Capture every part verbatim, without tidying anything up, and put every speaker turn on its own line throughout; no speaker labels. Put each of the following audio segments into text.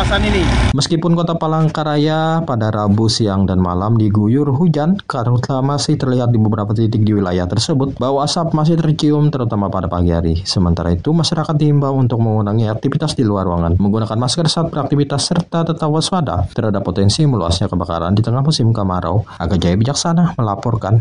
kawasan ini. Meskipun Kota Palangkaraya pada Rabu siang dan malam diguyur hujan, karhutla masih terlihat di beberapa titik di wilayah tersebut. Bau asap masih tercium terutama pada pagi hari. Sementara itu, masyarakat diimbau untuk mengurangi aktivitas di luar ruangan, menggunakan masker saat beraktivitas serta tetap waspada terhadap potensi meluasnya kebakaran di tengah musim kemarau. Aga Jaya Bijaksana melaporkan.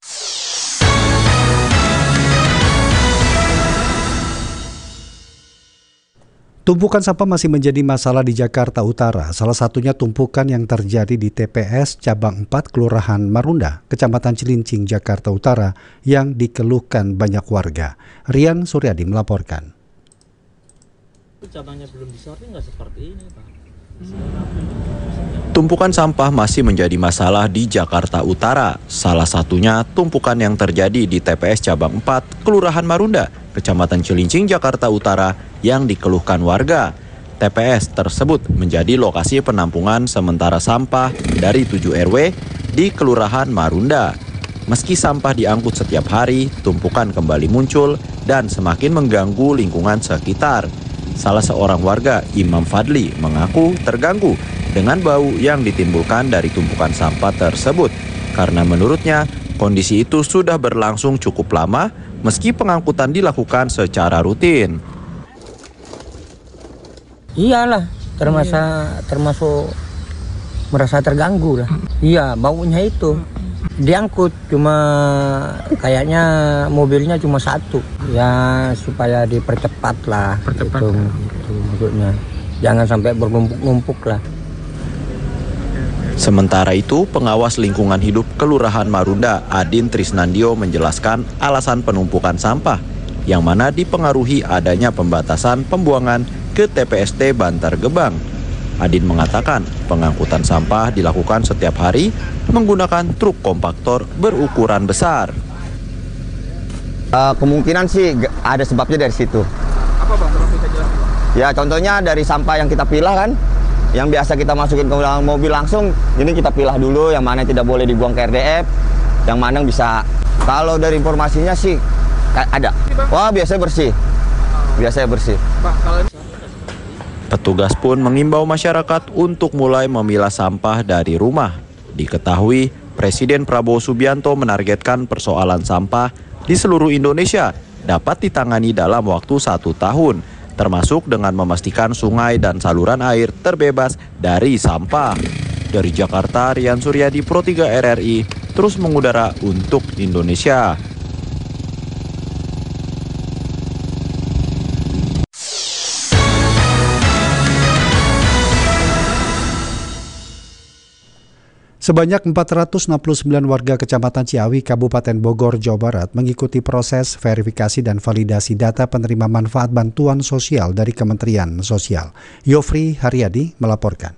Tumpukan sampah masih menjadi masalah di Jakarta Utara. Salah satunya tumpukan yang terjadi di T P S Cabang empat Kelurahan Marunda, Kecamatan Cilincing, Jakarta Utara yang dikeluhkan banyak warga. Rian Suryadi melaporkan.
Cabangnya belum disortir nggak seperti ini, Pak.
Tumpukan sampah masih menjadi masalah di Jakarta Utara. Salah satunya tumpukan yang terjadi di T P S Cabang empat Kelurahan Marunda, Kecamatan Cilincing, Jakarta Utara yang dikeluhkan warga. T P S tersebut menjadi lokasi penampungan sementara sampah dari tujuh R W di Kelurahan Marunda. Meski sampah diangkut setiap hari, tumpukan kembali muncul dan semakin mengganggu lingkungan sekitar. Salah seorang warga, Imam Fadli, mengaku terganggu dengan bau yang ditimbulkan dari tumpukan sampah tersebut. Karena menurutnya, kondisi itu sudah berlangsung cukup lama meski pengangkutan dilakukan secara rutin.
Iyalah, termasuk termasuk merasa terganggu lah. Iya, baunya itu. Diangkut cuma kayaknya mobilnya cuma satu. Ya supaya dipercepat lah. Percepat. Itu, itu maksudnya. Jangan sampai bernumpuk-numpuk lah.
Sementara itu, pengawas lingkungan hidup Kelurahan Marunda, Adin Trisnandio, menjelaskan alasan penumpukan sampah, yang mana dipengaruhi adanya pembatasan pembuangan ke T P S T Bantar Gebang. Adin mengatakan pengangkutan sampah dilakukan setiap hari menggunakan truk kompaktor berukuran besar.
Uh, kemungkinan sih ada sebabnya dari situ.
Apa Bang? Tolong bisa jelaskan.
Ya contohnya dari sampah yang kita pilah kan, yang biasa kita masukin ke dalam mobil langsung, ini kita pilah dulu yang mana tidak boleh dibuang ke R D F, yang mana bisa. Kalau dari informasinya sih ada. Wah biasanya bersih, biasanya bersih.
Bang, kalau ini...
Petugas pun mengimbau masyarakat untuk mulai memilah sampah dari rumah. Diketahui, Presiden Prabowo Subianto menargetkan persoalan sampah di seluruh Indonesia dapat ditangani dalam waktu satu tahun, termasuk dengan memastikan sungai dan saluran air terbebas dari sampah. Dari Jakarta, Rian Suryadi, Pro tiga R R I, terus mengudara untuk Indonesia.
Sebanyak empat ratus enam puluh sembilan warga Kecamatan Ciawi, Kabupaten Bogor, Jawa Barat mengikuti proses verifikasi dan validasi data penerima manfaat bantuan sosial dari Kementerian Sosial. Yofri Haryadi melaporkan.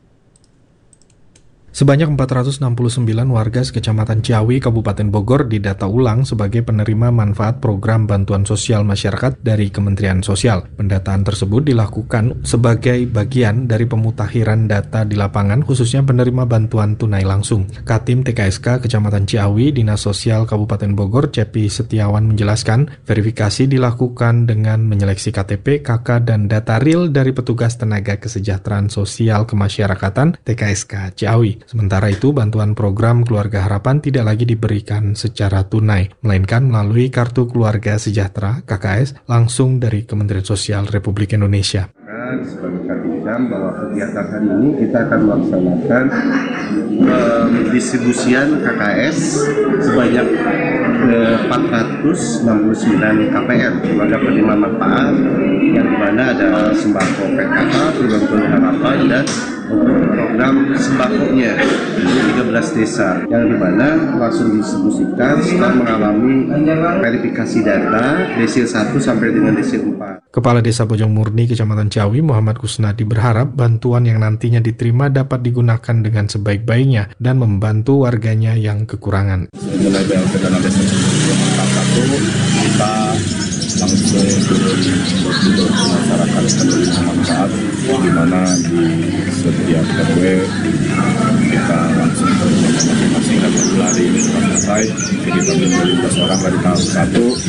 Sebanyak empat ratus enam puluh sembilan warga Kecamatan Ciawi, Kabupaten Bogor didata ulang sebagai penerima manfaat program bantuan sosial masyarakat dari Kementerian Sosial. Pendataan tersebut dilakukan sebagai bagian dari pemutakhiran data di lapangan, khususnya penerima bantuan tunai langsung. Katim T K S K Kecamatan Ciawi, Dinas Sosial Kabupaten Bogor, Cepi Setiawan menjelaskan, verifikasi dilakukan dengan menyeleksi K T P, K K, dan data real dari petugas tenaga kesejahteraan sosial kemasyarakatan T K S K Ciawi. Sementara itu, bantuan program Keluarga Harapan tidak lagi diberikan secara tunai, melainkan melalui Kartu Keluarga Sejahtera K K S langsung dari Kementerian Sosial Republik Indonesia.
Sebagai Kabinet bahwa kegiatan hari ini kita akan melaksanakan pendistribusian K K S sebanyak empat ratus enam puluh sembilan K P R, keluarga penerima manfaat, yang dimana ada sembako P K K, program Keluarga Harapan, dan untuk program sembakonya di tiga belas desa, yang dimana langsung didistribusikan setelah mengalami verifikasi data desil satu sampai dengan desil empat.
Kepala Desa Bojong Murni, Kecamatan Ciawi, Muhammad Kusnadi berharap bantuan yang nantinya diterima dapat digunakan dengan sebaik-baiknya dan membantu warganya yang kekurangan.
Mulai B L P Dana Desa satu, kita langsung turun masyarakat penerima manfaat, di mana di setiap R W kita langsung ke rumah masing-masing dan berlari selesai. Jadi kita menjadi orang dari tahap satu